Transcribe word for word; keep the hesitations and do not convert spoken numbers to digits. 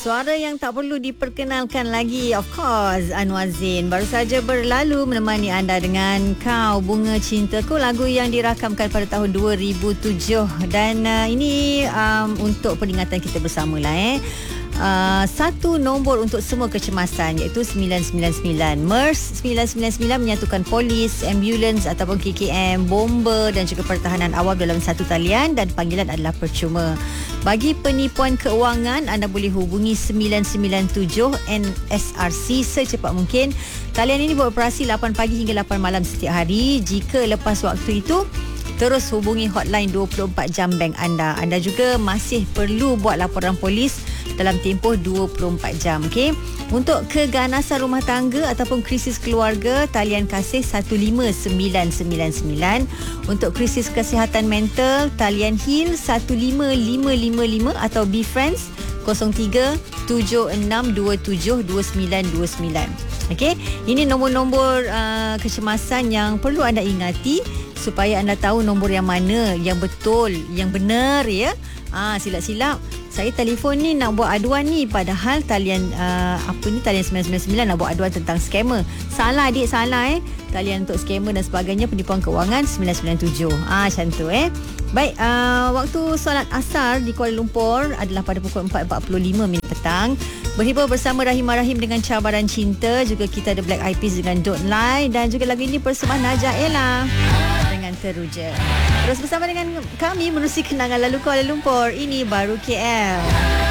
Suara yang tak perlu diperkenalkan lagi, of course, Anwar Zain baru saja berlalu menemani anda dengan Kau Bunga Cintaku, lagu yang dirakamkan pada tahun dua ribu tujuh. Dan uh, ini um, untuk peringatan kita bersama lah eh. Uh, satu nombor untuk semua kecemasan, iaitu sembilan sembilan sembilan. MERS sembilan sembilan sembilan menyatukan polis, ambulans ataupun K K M, bomba dan juga pertahanan awam dalam satu talian, dan panggilan adalah percuma. Bagi penipuan keuangan, anda boleh hubungi sembilan sembilan tujuh N S R C secepat mungkin. Talian ini beroperasi lapan pagi hingga lapan malam setiap hari. Jika lepas waktu itu, terus hubungi hotline dua puluh empat jam bank anda. Anda juga masih perlu buat laporan polis dalam tempoh dua puluh empat jam. Okay? Untuk keganasan rumah tangga ataupun krisis keluarga, talian kasih satu lima sembilan sembilan sembilan. Untuk krisis kesihatan mental, talian HEAL satu lima lima lima lima atau BeFriends kosong tiga tujuh enam dua tujuh dua sembilan dua sembilan. Okay? Ini nombor-nombor uh, kecemasan yang perlu anda ingati supaya anda tahu nombor yang mana yang betul, yang benar ya. Ah, silap-silap saya telefon ni nak buat aduan ni, padahal talian uh, apa ni talian sembilan sembilan sembilan nak buat aduan tentang scammer. Salah adik, salah eh. Talian untuk scammer dan sebagainya, penipuan keuangan sembilan sembilan tujuh. Ah, macam tu eh. Baik, uh, waktu solat asar di Kuala Lumpur adalah pada pukul empat empat puluh lima minit petang. Berhibur bersama Rahimah Rahim dengan Cabaran Cinta. Juga kita ada Black Eyed Peas dengan Don't Lie. Dan juga lagu ini persembahan Najah Ella dengan Teruja. Terus bersama dengan kami menerusi kenangan lalu Kuala Lumpur. Ini baru K L.